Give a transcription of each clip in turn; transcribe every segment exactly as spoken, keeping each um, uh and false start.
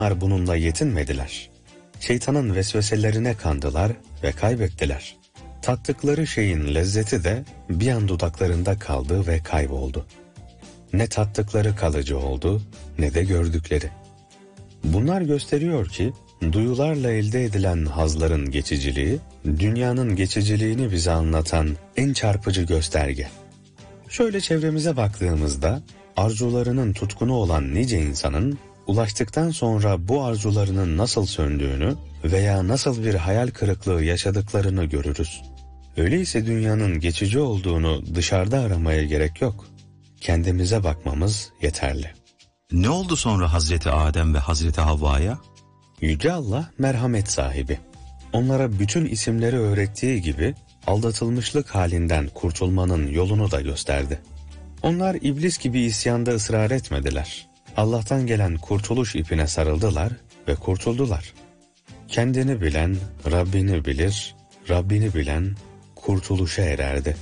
bununla yetinmediler. Şeytanın vesveselerine kandılar ve kaybettiler. Tattıkları şeyin lezzeti de bir an dudaklarında kaldı ve kayboldu. Ne tattıkları kalıcı oldu, ne de gördükleri. Bunlar gösteriyor ki, duyularla elde edilen hazların geçiciliği, dünyanın geçiciliğini bize anlatan en çarpıcı gösterge. Şöyle çevremize baktığımızda, arzularının tutkunu olan nice insanın, ulaştıktan sonra bu arzularının nasıl söndüğünü veya nasıl bir hayal kırıklığı yaşadıklarını görürüz. Öyleyse dünyanın geçici olduğunu dışarıda aramaya gerek yok. Kendimize bakmamız yeterli. Ne oldu sonra Hazreti Adem ve Hazreti Havva'ya? Yüce Allah merhamet sahibi. Onlara bütün isimleri öğrettiği gibi aldatılmışlık halinden kurtulmanın yolunu da gösterdi. Onlar iblis gibi isyanda ısrar etmediler. Allah'tan gelen kurtuluş ipine sarıldılar ve kurtuldular. Kendini bilen Rabbini bilir, Rabbini bilen kurtuluşa ererdi.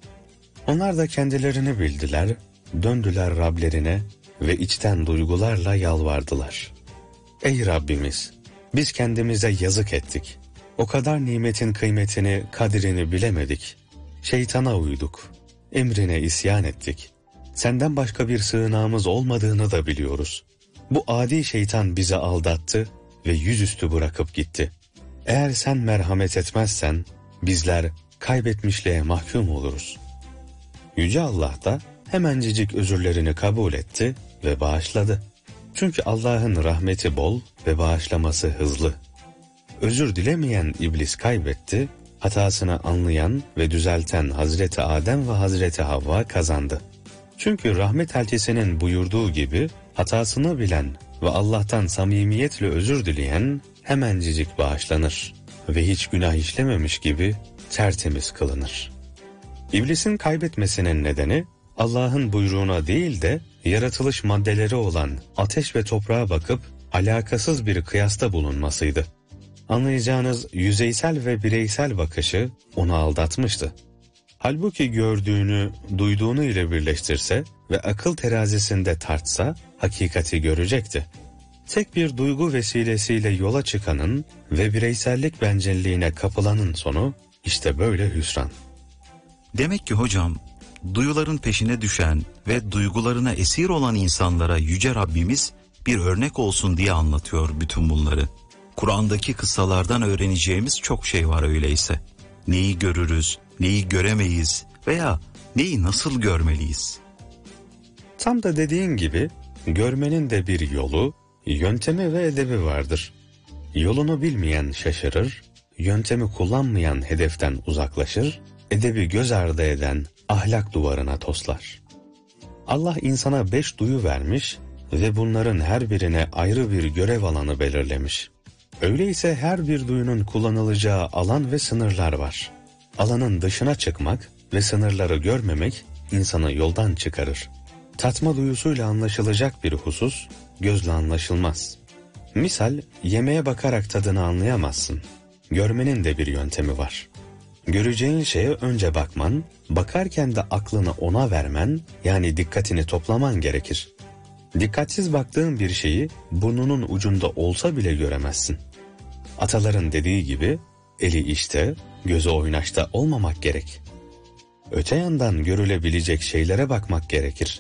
Onlar da kendilerini bildiler, döndüler Rablerine ve içten duygularla yalvardılar. Ey Rabbimiz! Biz kendimize yazık ettik. O kadar nimetin kıymetini, kadrini bilemedik. Şeytana uyduk. Emrine isyan ettik. Senden başka bir sığınağımız olmadığını da biliyoruz. Bu adi şeytan bizi aldattı ve yüzüstü bırakıp gitti. Eğer sen merhamet etmezsen, bizler kaybetmişliğe mahkum oluruz. Yüce Allah da hemencecik özürlerini kabul etti ve bağışladı. Çünkü Allah'ın rahmeti bol ve bağışlaması hızlı. Özür dilemeyen iblis kaybetti, hatasını anlayan ve düzelten Hazreti Adem ve Hazreti Havva kazandı. Çünkü rahmet elçisinin buyurduğu gibi hatasını bilen ve Allah'tan samimiyetle özür dileyen hemencecik bağışlanır ve hiç günah işlememiş gibi tertemiz kılınır. İblisin kaybetmesinin nedeni Allah'ın buyruğuna değil de yaratılış maddeleri olan ateş ve toprağa bakıp alakasız bir kıyasta bulunmasıydı. Anlayacağınız yüzeysel ve bireysel bakışı onu aldatmıştı. Halbuki gördüğünü, duyduğunu ile birleştirse ve akıl terazisinde tartsa hakikati görecekti. Tek bir duygu vesilesiyle yola çıkanın ve bireysellik bencilliğine kapılanın sonu işte böyle hüsran. Demek ki hocam, duyuların peşine düşen ve duygularına esir olan insanlara Yüce Rabbimiz bir örnek olsun diye anlatıyor bütün bunları. Kur'an'daki kıssalardan öğreneceğimiz çok şey var öyleyse. Neyi görürüz, neyi göremeyiz veya neyi nasıl görmeliyiz? Tam da dediğin gibi görmenin de bir yolu, yöntemi ve edebi vardır. Yolunu bilmeyen şaşırır, yöntemi kullanmayan hedeften uzaklaşır, edebi göz ardı eden ahlak duvarına toslar. Allah insana beş duyu vermiş ve bunların her birine ayrı bir görev alanı belirlemiş. Öyleyse her bir duyunun kullanılacağı alan ve sınırlar var. Alanın dışına çıkmak ve sınırları görmemek insanı yoldan çıkarır. Tatma duyusuyla anlaşılacak bir husus gözle anlaşılmaz. Misal, yemeğe bakarak tadını anlayamazsın. Görmenin de bir yöntemi var. Göreceğin şeye önce bakman, bakarken de aklını ona vermen, yani dikkatini toplaman gerekir. Dikkatsiz baktığın bir şeyi burnunun ucunda olsa bile göremezsin. Ataların dediği gibi, eli işte, gözü oynaşta olmamak gerek. Öte yandan görülebilecek şeylere bakmak gerekir.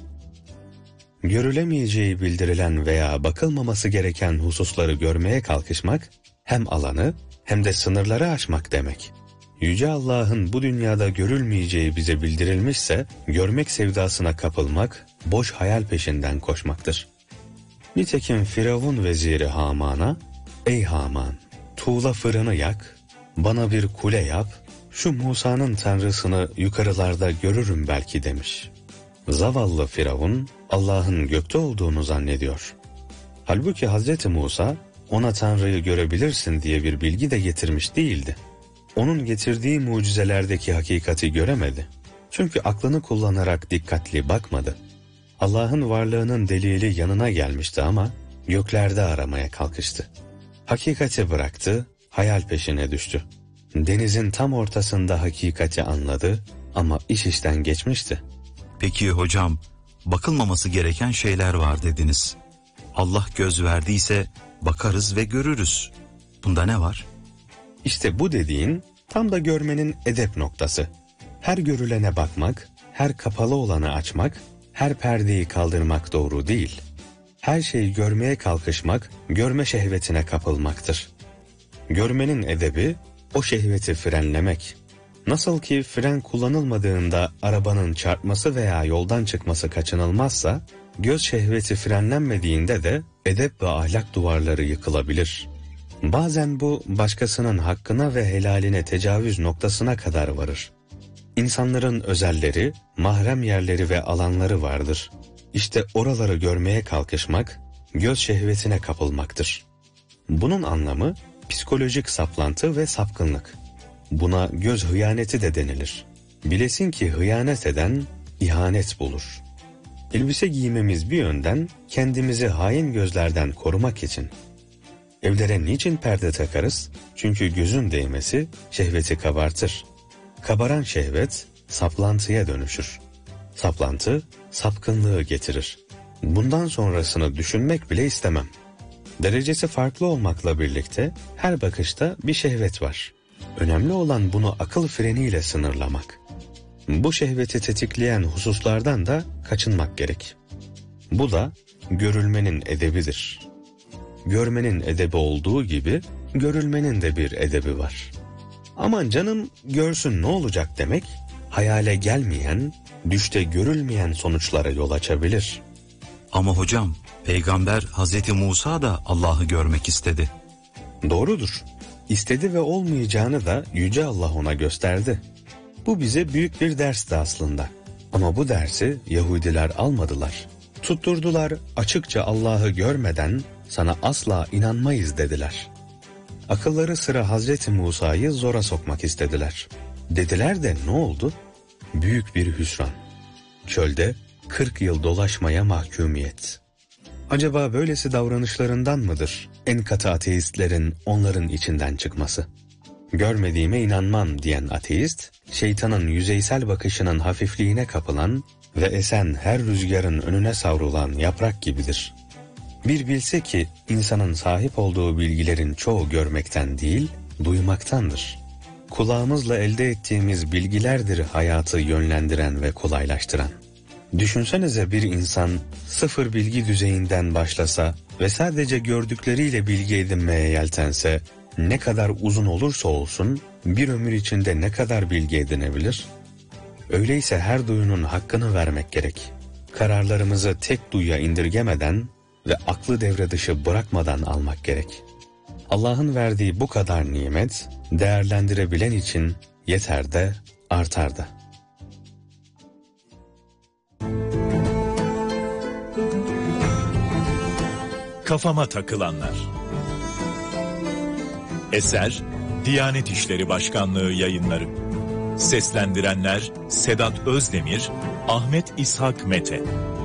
Görülemeyeceği bildirilen veya bakılmaması gereken hususları görmeye kalkışmak, hem alanı hem de sınırları aşmak demek. Yüce Allah'ın bu dünyada görülmeyeceği bize bildirilmişse, görmek sevdasına kapılmak, boş hayal peşinden koşmaktır. Nitekim Firavun veziri Haman'a, ''Ey Haman, tuğla fırını yak, bana bir kule yap, şu Musa'nın tanrısını yukarılarda görürüm belki.'' demiş. Zavallı Firavun, Allah'ın gökte olduğunu zannediyor. Halbuki Hazreti Musa, ona Tanrı'yı görebilirsin diye bir bilgi de getirmiş değildi. Onun getirdiği mucizelerdeki hakikati göremedi. Çünkü aklını kullanarak dikkatli bakmadı. Allah'ın varlığının delili yanına gelmişti ama göklerde aramaya kalkıştı. Hakikati bıraktı, hayal peşine düştü. Denizin tam ortasında hakikati anladı ama iş işten geçmişti. Peki hocam, bakılmaması gereken şeyler var dediniz. Allah göz verdiyse bakarız ve görürüz. Bunda ne var? İşte bu dediğin tam da görmenin edep noktası. Her görülene bakmak, her kapalı olanı açmak, her perdeyi kaldırmak doğru değil. Her şeyi görmeye kalkışmak, görme şehvetine kapılmaktır. Görmenin edebi, o şehveti frenlemek. Nasıl ki fren kullanılmadığında arabanın çarpması veya yoldan çıkması kaçınılmazsa, göz şehveti frenlenmediğinde de edep ve ahlak duvarları yıkılabilir. Bazen bu başkasının hakkına ve helaline tecavüz noktasına kadar varır. İnsanların özelleri, mahrem yerleri ve alanları vardır. İşte oraları görmeye kalkışmak, göz şehvetine kapılmaktır. Bunun anlamı psikolojik saplantı ve sapkınlık. Buna göz hıyaneti de denilir. Bilesin ki hıyanet eden ihanet bulur. Elbise giymemiz bir yönden kendimizi hain gözlerden korumak için. Evlere niçin perde takarız? Çünkü gözün değmesi şehveti kabartır. Kabaran şehvet saplantıya dönüşür. Saplantı sapkınlığı getirir. Bundan sonrasını düşünmek bile istemem. Derecesi farklı olmakla birlikte her bakışta bir şehvet var. Önemli olan bunu akıl freniyle sınırlamak. Bu şehveti tetikleyen hususlardan da kaçınmak gerek. Bu da görülmenin edebidir. Görmenin edebi olduğu gibi görülmenin de bir edebi var. Aman canım görsün ne olacak demek, hayale gelmeyen, düşte görülmeyen sonuçlara yol açabilir. Ama hocam, Peygamber Hazreti Musa da Allah'ı görmek istedi. Doğrudur. İstedi ve olmayacağını da Yüce Allah ona gösterdi. Bu bize büyük bir dersti aslında. Ama bu dersi Yahudiler almadılar. Tutturdular, açıkça Allah'ı görmeden sana asla inanmayız dediler. Akılları sıra Hazreti Musa'yı zora sokmak istediler. Dediler de ne oldu? Büyük bir hüsran. Çölde kırk yıl dolaşmaya mahkumiyet. Acaba böylesi davranışlarından mıdır en katı ateistlerin onların içinden çıkması? Görmediğime inanmam diyen ateist, şeytanın yüzeysel bakışının hafifliğine kapılan ve esen her rüzgarın önüne savrulan yaprak gibidir. Bir bilse ki insanın sahip olduğu bilgilerin çoğu görmekten değil, duymaktandır. Kulağımızla elde ettiğimiz bilgilerdir hayatı yönlendiren ve kolaylaştıran. Düşünsenize bir insan sıfır bilgi düzeyinden başlasa ve sadece gördükleriyle bilgi edinmeye yeltense, ne kadar uzun olursa olsun bir ömür içinde ne kadar bilgi edinebilir? Öyleyse her duyunun hakkını vermek gerek. Kararlarımızı tek duyuya indirgemeden ve aklı devre dışı bırakmadan almak gerek. Allah'ın verdiği bu kadar nimet, değerlendirebilen için yeter de artar da. Kafama takılanlar. Eser Diyanet İşleri Başkanlığı Yayınları. Seslendirenler Sedat Özdemir, Ahmet İshak Mete.